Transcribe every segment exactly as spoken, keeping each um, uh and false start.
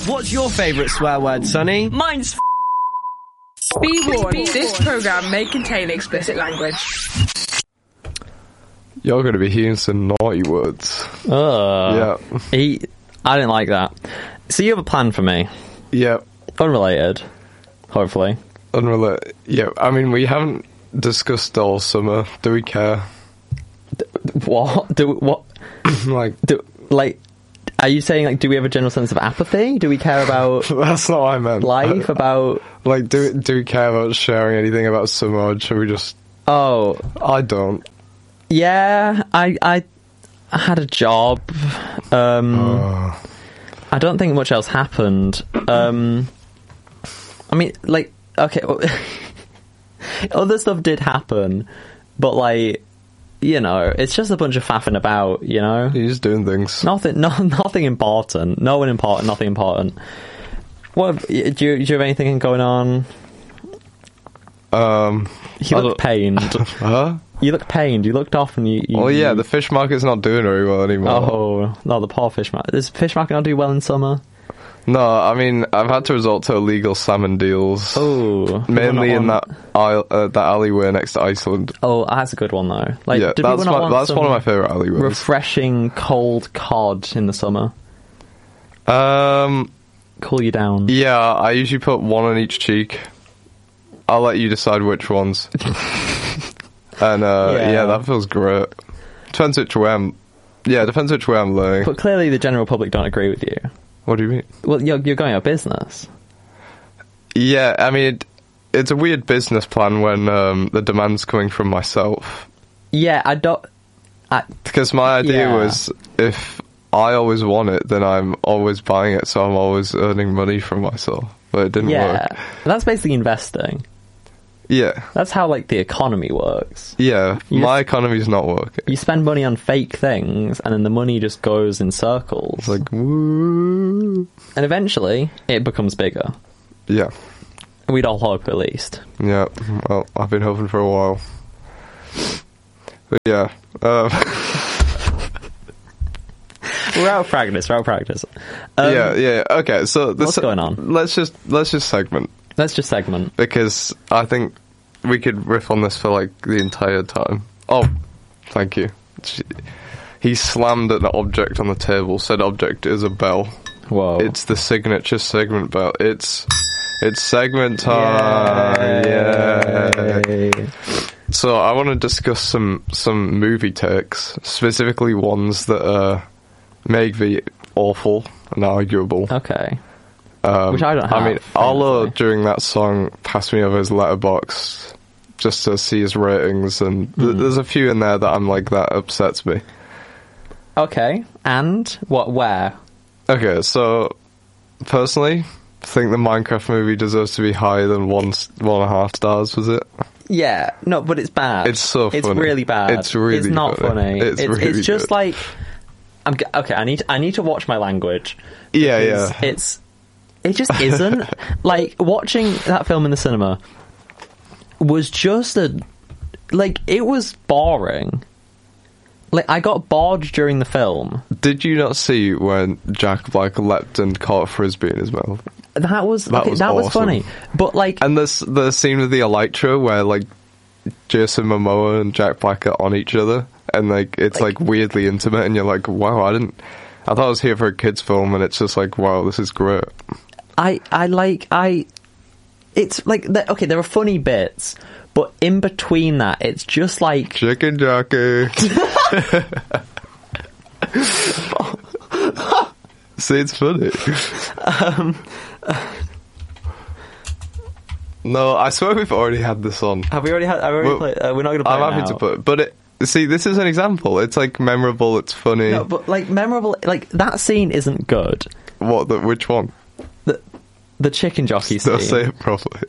What's your favourite swear word, Sonny? Mine's f***. Be warned, this programme may contain explicit language. You're going to be hearing some naughty words. Uh, yeah. He, I didn't like that. So you have a plan for me? Yeah. Unrelated, hopefully. Unrelated. Yeah, I mean, we haven't discussed all summer. Do we care? D- what? Do what? like, do like? Are you saying like? Do we have a general sense of apathy? Do we care about? That's not what I meant. Life about like, do do we care about sharing anything about summer? Or should we just? Oh, I don't. Yeah, I I, I had a job. Um, oh. I don't think much else happened. Um, I mean, like, okay, other stuff did happen, but like, you know, it's just a bunch of faffing about. You know, you're just doing things. Nothing, no, nothing important. No one important. Nothing important. What do you, do you have anything going on? Um, you look pained. Huh? You look pained. You looked off and you... you well, yeah, you... the fish market's not doing very well anymore. Oh, no, the poor fish market. Does fish market not do well in summer? No, I mean, I've had to resort to illegal salmon deals. Oh. Mainly in that aisle, uh, that alleyway next to Iceland. Oh, that's a good one, though. Like, yeah, do that's, not my, want that's one of my favourite alleyways. Refreshing, cold cod in the summer? Um, Cool you down. Yeah, I usually put one on each cheek. I'll let you decide which ones. And, uh, yeah. yeah, that feels great. Depends which way I'm... Yeah, depends which way I'm laying. But clearly the general public don't agree with you. What do you mean? Well, you're, you're going out of business. Yeah, I mean, it, it's a weird business plan when um, the demand's coming from myself. Yeah, I don't... I, because my idea yeah. was, if I always want it, then I'm always buying it, so I'm always earning money from myself. But it didn't yeah, work. That's basically investing. Yeah. That's how, like, the economy works. Yeah, you my just, economy's not working. You spend money on fake things, and then the money just goes in circles. It's like, woo. And eventually, it becomes bigger. Yeah. We'd all hope, at least. Yeah, well, I've been hoping for a while. But yeah. Um, we're out of practice, we're out of practice. Um, yeah, yeah, okay, so... What's se- going on? Let's just, let's just segment. Let's just segment. Because I think we could riff on this for, like, the entire time. Oh, thank you. He slammed an object on the table. Said object is a bell. Whoa. It's the signature segment bell. It's it's segment time. Yay. Yeah. So I want to discuss some, some movie takes, specifically ones that uh, may be awful and arguable. Okay. Um, Which I don't have. I mean, Arlo during that song passed me over his letterbox just to see his ratings, and th- mm. there's a few in there that I'm like, that upsets me. Okay, and what? Where? Okay, so personally, I think the Minecraft movie deserves to be higher than one one and a half stars. Was it? Yeah, no, but it's bad. It's so funny. It's really bad. It's really It's not funny. funny. It's, it's, really it's just good. like, I'm g- okay. I need I need to watch my language. Yeah, yeah. It's it just isn't like watching that film in the cinema was just a like it was boring. Like, I got bored during the film. Did you not see when Jack Black leapt and caught a frisbee in his mouth? That was that okay, was that awesome. was funny. But like, and this the scene with the elytra where like Jason Momoa and Jack Black are on each other, and like it's like, like weirdly intimate, and you're like, wow, I didn't. I thought I was here for a kids' film, and it's just like, wow, this is great. I I like I. It's like the, okay, there are funny bits. But in between that, it's just like... Chicken jockey. See, it's funny. Um, no, I swear we've already had this on. Have we already had... Have we already well, played, uh, we're not going to play I'm it happy now. to put it. But, it, see, this is an example. It's, like, memorable, it's funny. No, but, like, memorable... Like, that scene isn't good. What, the, which one? The, the chicken jockey scene. Don't say it properly.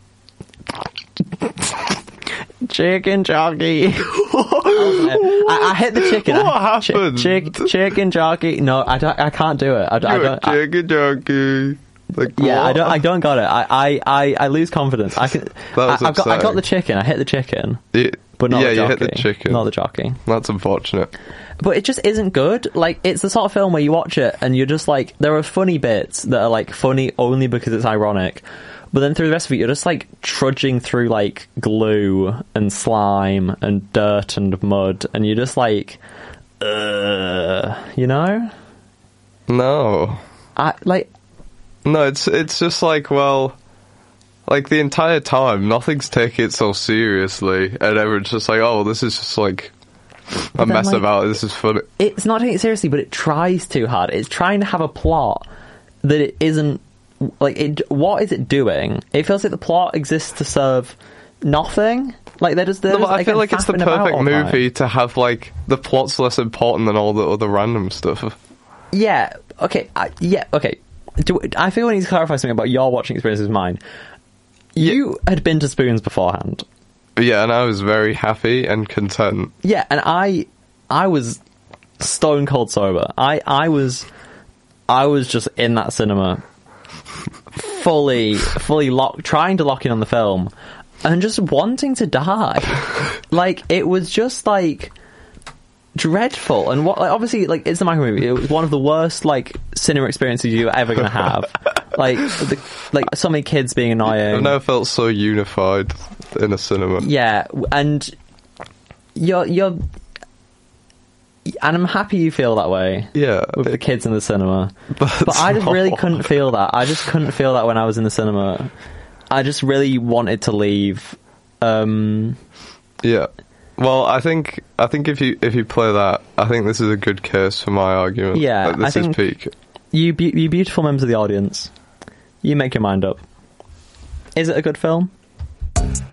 Chicken jockey. I, I hit the chicken. What I, happened? Chick, chick, chicken jockey. No, I don't. I can't do it. I, I don't. Chicken jockey. Like, yeah, what? I don't. I don't got it. I, I, I, I lose confidence. I can. That was I, I've got. I got upsetting. the chicken. I hit the chicken. It, But not yeah, the jockey. you hit the chicken. Not the jockey. That's unfortunate. but it just isn't good. Like, it's the sort of film where you watch it and you're just like, there are funny bits that are like funny only because it's ironic, but then through the rest of it you're just like trudging through like glue and slime and dirt and mud, and you're just like, uh, you know? No. I like. No, it's it's just like, well, like the entire time nothing's taking it so seriously, and everyone's just like, oh, this is just like a then, mess like, about it. This is funny. It's not taking it seriously, but it tries too hard. It's trying to have a plot that it isn't. Like, it, what is it doing? It feels like the plot exists to serve nothing. Like, they're just. They're No, just, but I feel again, like it's the faffing about perfect all the time. movie to have like the plot's less important than all the other random stuff. Yeah. Okay. I, yeah. Okay. Do, I feel we need to clarify something about your watching experience with mine. You had been to Spoons beforehand. Yeah, and I was very happy and content. Yeah, and I, I was stone cold sober. I, I was, I was just in that cinema, fully, fully locked, trying to lock in on the film, and just wanting to die. Like, it was just like dreadful. And what, like, obviously, like, it's the Michael movie. It was one of the worst like cinema experiences you're ever gonna have. Like, the, like so many kids being annoying. I've never felt so unified in a cinema. Yeah, and you're you're, and I'm happy you feel that way. Yeah, with the kids in the cinema, but, but I just not. really couldn't feel that. I just couldn't feel that when I was in the cinema. I just really wanted to leave. Um, yeah. Well, I think I think if you if you play that, I think this is a good case for my argument. Yeah, like, this I is think peak. You, be- you beautiful members of the audience, you make your mind up. Is it a good film?